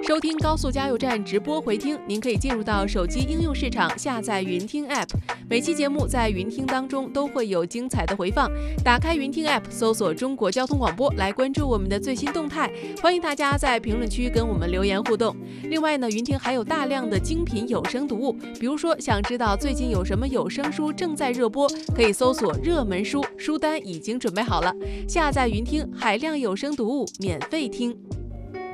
收听高速加油站直播回听，您可以进入到手机应用市场下载云听 App， 每期节目在云听当中都会有精彩的回放。打开云听 App， 搜索中国交通广播来关注我们的最新动态，欢迎大家在评论区跟我们留言互动。另外呢，云听还有大量的精品有声读物，比如说想知道最近有什么有声书正在热播，可以搜索热门书，书单已经准备好了。下载云听海量有声读物，免费听。